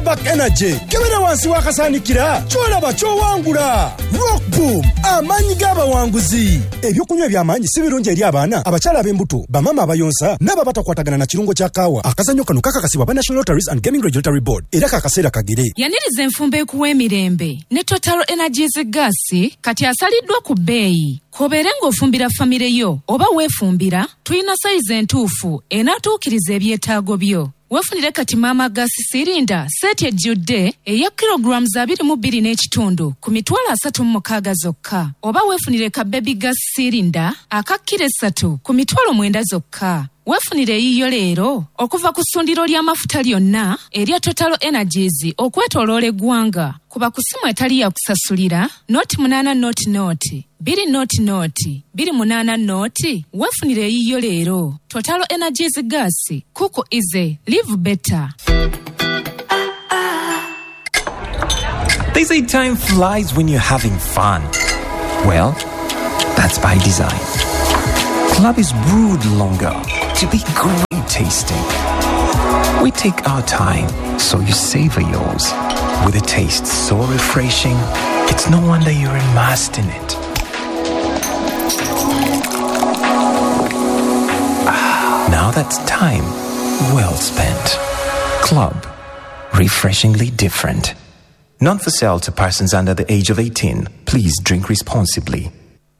Back Energy kebera wansi wakasanikira kyolaba kyowangula. Rock Boom amanyi g'abawanguzi. Ebyokunywa by'amanyi si birungi eri abaana abakyala ab'embuto bamama abayonsa n'abatakwatagana na kirungo kya kaawa. Akazanyo kano kakakasibwa ba National Lotteries and Gaming Regulatory Board era kakaseera kagere. Yaniriza enfumbe ekuwa emirembe ne Total Energies gas kati asaliddwa ku bbeeyi. Kobere ng'ofumbira famire yo oba weefumbira tuyina sayizi entuufu enaatuukiriza ebyetaago byo. Wefunire kati mama gas sirinda seti ejjudde eya kilograms 22.5 ku mitwalo 36 zokka. Oba wefunire ka baby gas sirinda aka kilo 3 ku mitwalo 9 zokka. Wefunire yiyo leero okuva ku ssundiro ly'amafuta lyonna erya Total Energies okwetoloola eggwanga kuba ku ssimu etali ya kusasulira noti 8 noti 2 noti wefunire yiyo leero. Total Energies gas kuko ize live better. They say time flies when you're having fun. Well, that's by design. Club is brewed longer to be great tasting. We take our time, so you savor yours. With a taste so refreshing, it's no wonder you're immersed in it. Now that's time well spent. Club. Refreshingly different. Not for sale to persons under the age of 18. Please drink responsibly.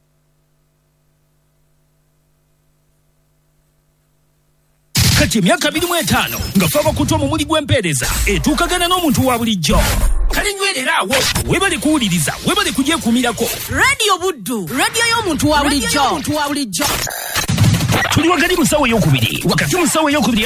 Kati emyaka 25 nga fava kutwa mu muli gw'empeereza etuukagana n'omuntu wa bulijjo. Kale nywerera awo webale kuwuliriza webale kugyekuumirako. Radio Buddu, radio y'omuntu wa bulijjo. Tuli wakati mu ssaawa ey'okubiri wakati mu ssaawa ey'okubiri